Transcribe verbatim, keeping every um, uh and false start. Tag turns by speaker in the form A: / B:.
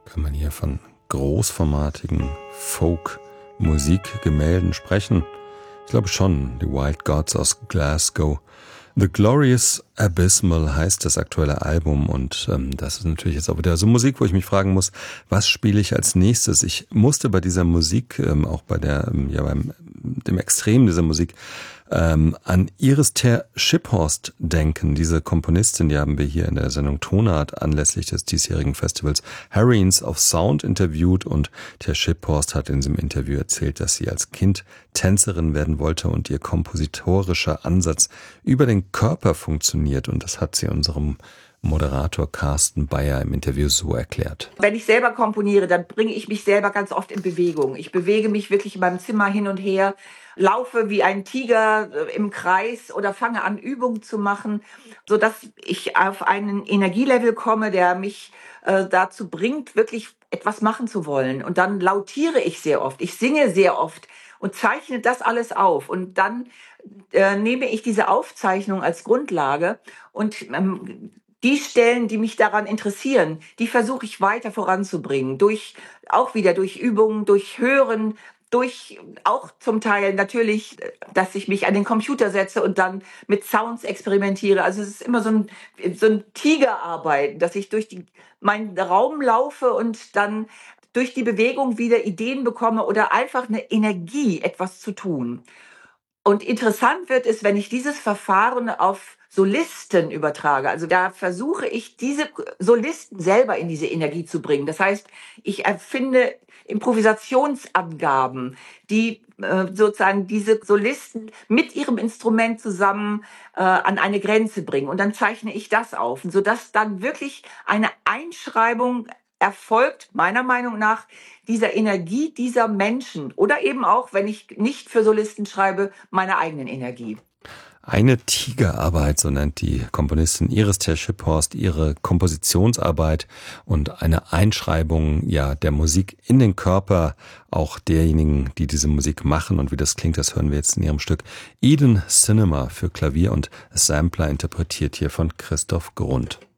A: Kann man hier von großformatigen Folk-Musikgemälden sprechen? Ich glaube schon, die Wild Gods aus Glasgow. The Glorious Abysmal heißt das aktuelle Album und ähm, das ist natürlich jetzt auch wieder so Musik, wo ich mich fragen muss, was spiele ich als nächstes? Ich musste bei dieser Musik, ähm, auch bei der, ähm, ja beim dem Extrem dieser Musik, ähm, an Iris Ter Shiphorst denken. Diese Komponistin, die haben wir hier in der Sendung Tonart anlässlich des diesjährigen Festivals Heroines of Sound interviewt und Ter Shiphorst hat in diesem Interview erzählt, dass sie als Kind Tänzerin werden wollte und ihr kompositorischer Ansatz über den Körper funktioniert und das hat sie unserem Moderator Carsten Bayer im Interview so erklärt.
B: Wenn ich selber komponiere, dann bringe ich mich selber ganz oft in Bewegung. Ich bewege mich wirklich in meinem Zimmer hin und her, laufe wie ein Tiger im Kreis oder fange an, Übungen zu machen, sodass ich auf einen Energielevel komme, der mich äh, dazu bringt, wirklich etwas machen zu wollen. Und dann lautiere ich sehr oft, ich singe sehr oft und zeichne das alles auf. Und dann äh, nehme ich diese Aufzeichnung als Grundlage und ähm, die Stellen, die mich daran interessieren, die versuche ich weiter voranzubringen. Durch, auch wieder durch Übungen, durch Hören, durch auch zum Teil natürlich, dass ich mich an den Computer setze und dann mit Sounds experimentiere. Also es ist immer so ein, so ein Tigerarbeiten, dass ich durch die, meinen Raum laufe und dann durch die Bewegung wieder Ideen bekomme oder einfach eine Energie, etwas zu tun. Und interessant wird es, wenn ich dieses Verfahren auf Solisten übertrage. Also da versuche ich, diese Solisten selber in diese Energie zu bringen. Das heißt, ich erfinde Improvisationsangaben, die äh, sozusagen diese Solisten mit ihrem Instrument zusammen äh, an eine Grenze bringen. Und dann zeichne ich das auf, sodass dann wirklich eine Einschreibung erfolgt, meiner Meinung nach, dieser Energie dieser Menschen oder eben auch, wenn ich nicht für Solisten schreibe, meiner eigenen Energie.
A: Eine Tigerarbeit, so nennt die Komponistin Iris Ter Shiphorst ihre Kompositionsarbeit und eine Einschreibung ja der Musik in den Körper auch derjenigen, die diese Musik machen und wie das klingt, das hören wir jetzt in ihrem Stück Eden Cinema für Klavier und Sampler interpretiert hier von Christoph Grund.